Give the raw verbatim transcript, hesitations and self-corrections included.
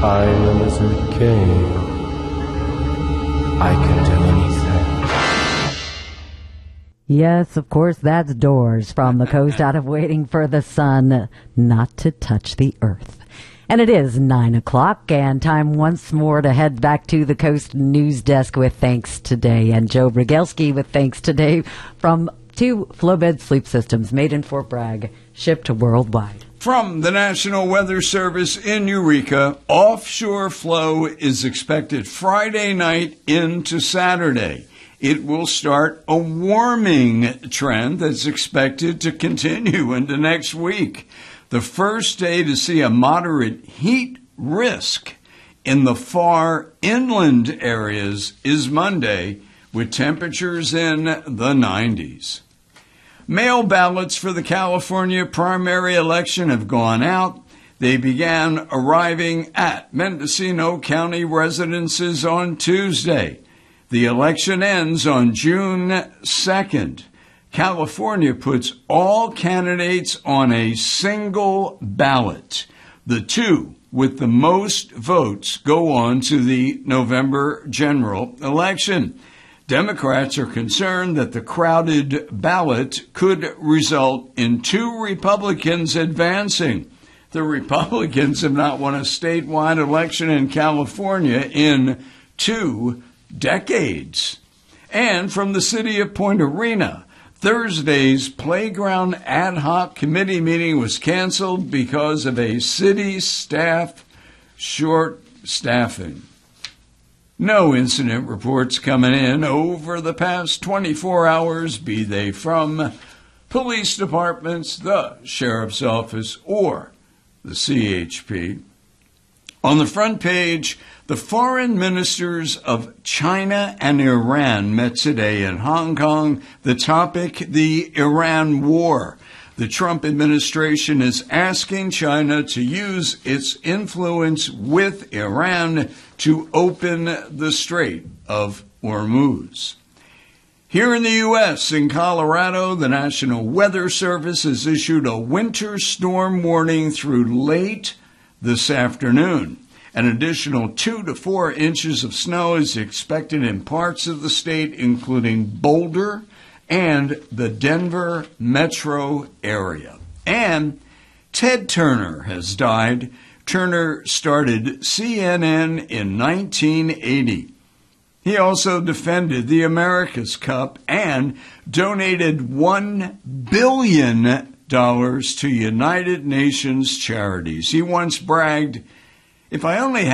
I am Wizard King. I can do anything. Yes, of course, that's Doors from the coast out of Waiting for the Sun Not to Touch the Earth. And it is nine o'clock, and time once more to head back to the Coast News Desk with Thanks Today. And Joe Brigelski with Thanks Today from two Flowbed Sleep Systems made in Fort Bragg, shipped worldwide. From the National Weather Service in Eureka, offshore flow is expected Friday night into Saturday. It will start a warming trend that's expected to continue into next week. The first day to see a moderate heat risk in the far inland areas is Monday, with temperatures in the nineties. Mail ballots for the California primary election have gone out. They began arriving at Mendocino County residences on Tuesday. The election ends on June second. California puts all candidates on a single ballot. The two with the most votes go on to the November general election. Democrats are concerned that the crowded ballot could result in two Republicans advancing. The Republicans have not won a statewide election in California in two decades. And from the city of Point Arena, Thursday's playground ad hoc committee meeting was canceled because of a city staff short staffing. No incident reports coming in over the past twenty-four hours, be they from police departments, the sheriff's office, or the C H P. On the front page, the foreign ministers of China and Iran met today in Hong Kong. The topic, the Iran war. The Trump administration is asking China to use its influence with Iran to open the Strait of Hormuz. Here in the U S, in Colorado, the National Weather Service has issued a winter storm warning through late this afternoon. An additional two to four inches of snow is expected in parts of the state, including Boulder and the Denver metro area. And Ted Turner has died. Turner started C N N in nineteen eighty. He also defended the America's Cup and donated one billion dollars to United Nations charities. He once bragged, "If I only had